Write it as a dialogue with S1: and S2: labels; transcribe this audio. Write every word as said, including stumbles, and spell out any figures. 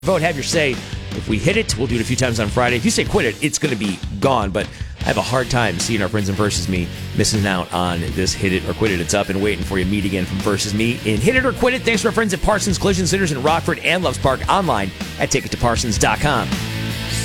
S1: Vote, have your say. If we hit it, we'll do it a few times on Friday. If you say quit it, it's going to be gone. But I have a hard time seeing our friends in Versus Me missing out on this Hit It or Quit It. It's up and waiting for you. Meet again from Versus Me in Hit It or Quit It. Thanks to our friends at Parsons Collision Centers in Rockford and Loves Park, online at ticket to parsons dot com.